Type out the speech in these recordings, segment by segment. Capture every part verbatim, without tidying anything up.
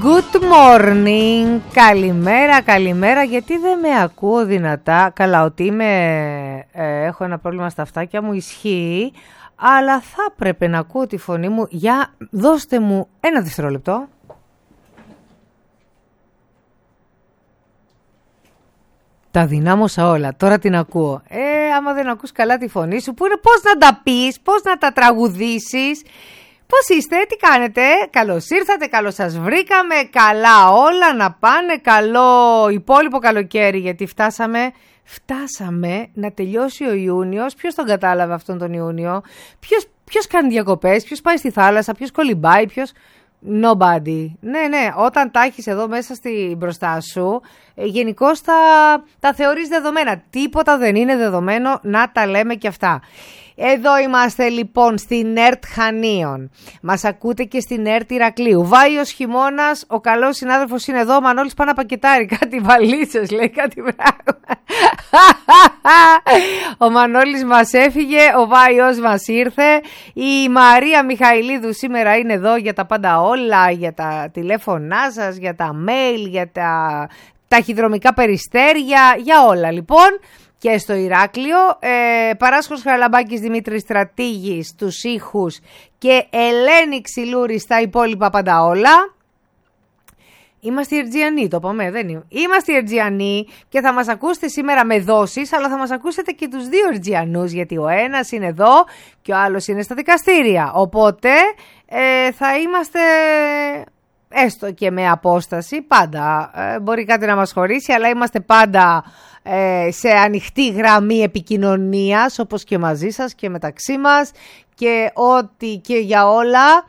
Good morning, καλημέρα, καλημέρα. Γιατί δεν με ακούω δυνατά? Καλά, ότι είμαι, ε, έχω ένα πρόβλημα στα αυτάκια μου, ισχύει. Αλλά θα πρέπει να ακούω τη φωνή μου. Για δώστε μου ένα δευτερόλεπτο. Τα δυνάμωσα όλα, τώρα την ακούω. Ε, άμα δεν ακούς καλά τη φωνή σου, που είναι πώς να τα πεις, πώς να τα τραγουδήσεις. Πώς είστε, τι κάνετε, καλώς ήρθατε, καλώς σας βρήκαμε, καλά όλα να πάνε, καλό υπόλοιπο καλοκαίρι, γιατί φτάσαμε, φτάσαμε να τελειώσει ο Ιούνιος. Ποιος τον κατάλαβε αυτόν τον Ιούνιο? Ποιος, ποιος κάνει διακοπές, ποιος πάει στη θάλασσα, ποιος κολυμπάει, ποιος... Nobody. Ναι, ναι, όταν τα έχεις εδώ μέσα στη μπροστά σου, ε, γενικώς τα, τα θεωρείς δεδομένα. Τίποτα δεν είναι δεδομένο, να τα λέμε και αυτά. Εδώ είμαστε λοιπόν στην ΕΡΤ Χανίων. Μας ακούτε και στην ΕΡΤ Ηρακλείου. Βάιος χειμώνας, ο καλός συνάδελφος είναι εδώ. Ο Μανώλης πάει να πακετάρει κάτι βαλίτσες, λέει κάτι πράγμα. Ο Μανώλης μας έφυγε, ο Βάιος μας ήρθε. Η Μαρία Μιχαηλίδου σήμερα είναι εδώ για τα πάντα όλα, για τα τηλέφωνά σας, για τα mail, για τα ταχυδρομικά περιστέρια, για όλα λοιπόν. Και στο Ηράκλειο, ε, Παράσχος Χαραλαμπάκης, Δημήτρης Στρατήγης στους ήχους και Ελένη Ξυλούρη στα υπόλοιπα πάντα όλα. Είμαστε οι Ερτζιανοί, το πάμε, δεν είναι. Είμαστε οι Ερτζιανοί και θα μας ακούσετε σήμερα με δόσεις, αλλά θα μας ακούσετε και τους δύο Ερτζιανούς, γιατί ο ένας είναι εδώ και ο άλλος είναι στα δικαστήρια. Οπότε ε, θα είμαστε... έστω και με απόσταση, πάντα ε, μπορεί κάτι να μας χωρίσει, αλλά είμαστε πάντα ε, σε ανοιχτή γραμμή επικοινωνίας, όπως και μαζί σας και μεταξύ μας και ό,τι και για όλα.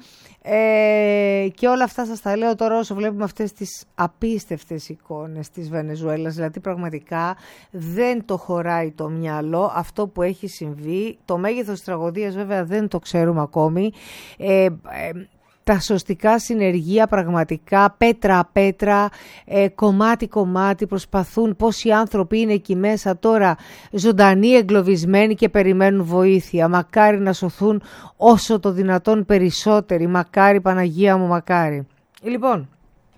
Ε, και όλα αυτά σας τα λέω τώρα όσο βλέπουμε αυτές τις απίστευτες εικόνες της Βενεζουέλας. Δηλαδή πραγματικά δεν το χωράει το μυαλό αυτό που έχει συμβεί. Το μέγεθος της τραγωδίας βέβαια δεν το ξέρουμε ακόμη. ε, ε, Τα σωστικά συνεργεία πραγματικά πέτρα-πέτρα, ε, κομμάτι-κομμάτι προσπαθούν. Πόσοι άνθρωποι είναι εκεί μέσα τώρα ζωντανοί, εγκλωβισμένοι και περιμένουν βοήθεια. Μακάρι να σωθούν όσο το δυνατόν περισσότεροι. Μακάρι Παναγία μου, μακάρι. Λοιπόν,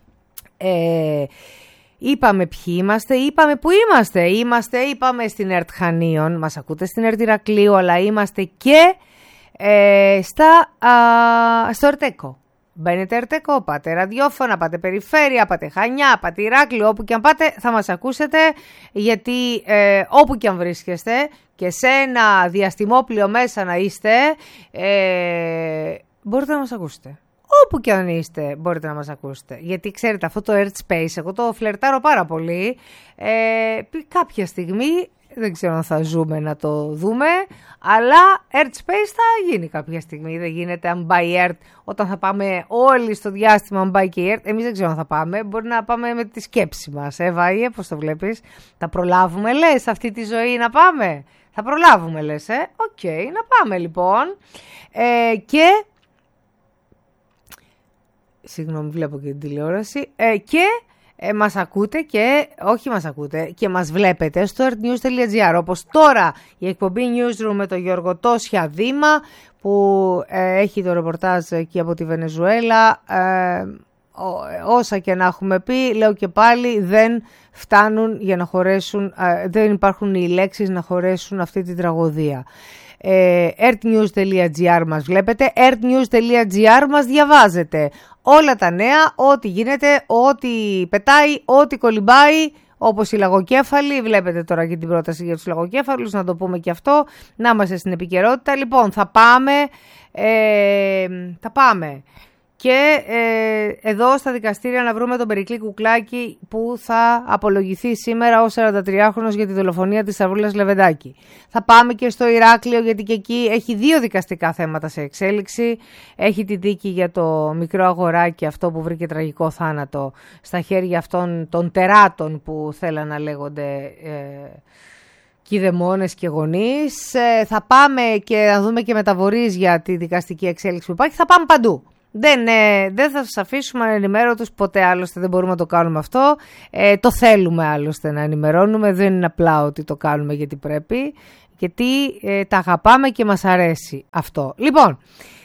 ε, είπαμε ποιοι είμαστε, είπαμε που είμαστε. Είμαστε, είπαμε στην ΕΡΤ Χανίων, μας ακούτε στην ΕΡΤ Ηρακλείου, αλλά είμαστε και... Ε, στα, α, στο Ερτέκο. Μπαίνετε Ερτέκο, πάτε ραδιόφωνα, πάτε περιφέρεια, πάτε Χανιά, πάτε Ηράκλειο, όπου και αν πάτε θα μας ακούσετε, γιατί ε, όπου και αν βρίσκεστε και σε ένα διαστημόπλιο μέσα να είστε, ε, μπορείτε να μας ακούσετε. Όπου και αν είστε μπορείτε να μας ακούσετε. Γιατί ξέρετε αυτό το Earth Space, εγώ το φλερτάρω πάρα πολύ. Ε, κάποια στιγμή... Δεν ξέρω αν θα ζούμε να το δούμε, αλλά Earth Space θα γίνει κάποια στιγμή. Δεν γίνεται αν πάει Earth, όταν θα πάμε όλοι στο διάστημα, αν πάει και η Earth. Εμείς δεν ξέρω αν θα πάμε, μπορεί να πάμε με τη σκέψη μας. Ε, Βάιε, πώς το βλέπεις? Θα προλάβουμε, λες, αυτή τη ζωή να πάμε? Θα προλάβουμε, λες, ε. Οκ, okay, να πάμε λοιπόν. Ε, και... Συγγνώμη, βλέπω και την τηλεόραση. Ε, και... Ε, μας ακούτε και, όχι μας ακούτε, και μας βλέπετε στο ertnews τελεία gr, όπως τώρα η εκπομπή Newsroom με τον Γιώργο Τόσια Δήμα που ε, έχει το ρεπορτάζ εκεί από τη Βενεζουέλα. Ε, ό, όσα και να έχουμε πει, λέω και πάλι, δεν φτάνουν για να χωρέσουν, ε, δεν υπάρχουν οι λέξεις να χωρέσουν αυτή την τραγωδία. Ε, ertnews τελεία gr μας βλέπετε, ertnews τελεία gr μας διαβάζετε. Όλα τα νέα, ό,τι γίνεται, ό,τι πετάει, ό,τι κολυμπάει, όπως οι λαγοκέφαλοι. Βλέπετε τώρα και την πρόταση για τους λαγοκέφαλους, να το πούμε και αυτό, να είμαστε στην επικαιρότητα. Λοιπόν, θα πάμε, ε, θα πάμε και ε, εδώ στα δικαστήρια να βρούμε τον Περικλή Κουκλάκη που θα απολογηθεί σήμερα ως σαραντατριάχρονος για τη δολοφονία της Σαρβούλας Λεβεντάκη. Θα πάμε και στο Ηράκλειο, γιατί και εκεί έχει δύο δικαστικά θέματα σε εξέλιξη. Έχει τη δίκη για το μικρό αγοράκι αυτό που βρήκε τραγικό θάνατο στα χέρια αυτών των τεράτων που θέλαν να λέγονται ε, κηδεμόνες και γονείς. Ε, θα πάμε και να δούμε και μεταβορείς για τη δικαστική εξέλιξη που υπάρχει. Θα πάμε παντού. Δεν, ε, δεν θα σας αφήσουμε ανενημέρωτους ποτέ, άλλωστε δεν μπορούμε να το κάνουμε αυτό. Ε, το θέλουμε άλλωστε να ενημερώνουμε, δεν είναι απλά ότι το κάνουμε γιατί πρέπει, γιατί ε, τα αγαπάμε και μας αρέσει αυτό. Λοιπόν,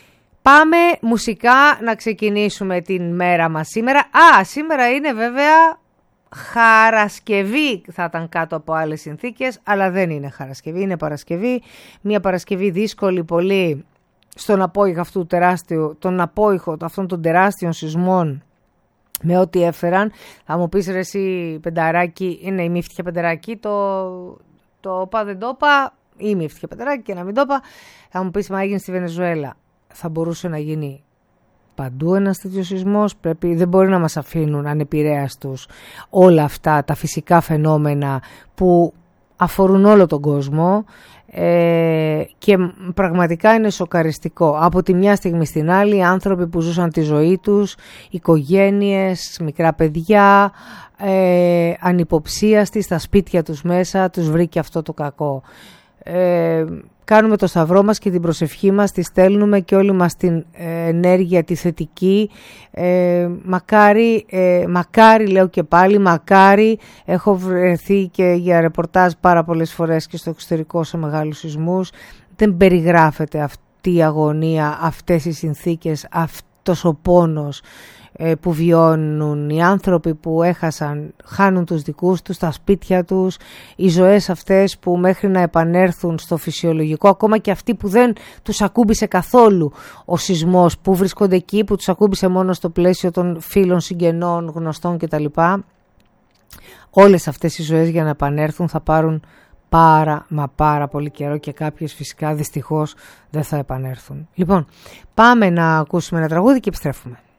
Πάμε μουσικά να ξεκινήσουμε την μέρα μας σήμερα. Α, σήμερα είναι βέβαια Χαρασκευή, θα ήταν κάτω από άλλες συνθήκες, αλλά δεν είναι Χαρασκευή, είναι Παρασκευή. Μια Παρασκευή δύσκολη πολύ στον απόϊχο αυτού του τεράστιου, τον απόϊχο αυτών των τεράστιων σεισμών με ό,τι έφεραν. Θα μου πεις ρε εσύ πενταράκι, είναι η μη φτυχε πενταράκι, το, το πα δεν το πα, ή μη φτυχε πενταράκι και να μην το πα. Θα μου πεις μα έγινε στη Βενεζουέλα. Θα μπορούσε να γίνει παντού ένας τέτοιος σεισμός, πρέπει, δεν μπορεί να μας αφήνουν ανεπηρέαστους όλα αυτά τα φυσικά φαινόμενα που αφορούν όλο τον κόσμο ε, και πραγματικά είναι σοκαριστικό. Από τη μια στιγμή στην άλλη, οι άνθρωποι που ζούσαν τη ζωή τους, οικογένειες, μικρά παιδιά, ε, ανυποψίαστοι στα σπίτια τους μέσα, τους βρήκε αυτό το κακό. Ε, κάνουμε το σταυρό μας και την προσευχή μας τη στέλνουμε και όλη μας την ε, ενέργεια τη θετική. ε, μακάρι, ε, μακάρι λέω και πάλι, μακάρι, έχω βρεθεί και για ρεπορτάζ πάρα πολλές φορές και στο εξωτερικό σε μεγάλους σεισμούς, δεν περιγράφεται αυτή η αγωνία, αυτές οι συνθήκες, αυτός ο πόνος που βιώνουν οι άνθρωποι που έχασαν, χάνουν τους δικούς τους, τα σπίτια τους, οι ζωές αυτές που μέχρι να επανέλθουν στο φυσιολογικό, ακόμα και αυτοί που δεν τους ακούμπησε καθόλου ο σεισμός, που βρίσκονται εκεί, που τους ακούμπησε μόνο στο πλαίσιο των φίλων, συγγενών, γνωστών κτλ. Όλες αυτές οι ζωές για να επανέλθουν θα πάρουν πάρα μα πάρα πολύ καιρό και κάποιες φυσικά δυστυχώς δεν θα επανέλθουν. Λοιπόν, πάμε να ακούσουμε ένα τραγούδι και επιστρέφουμε.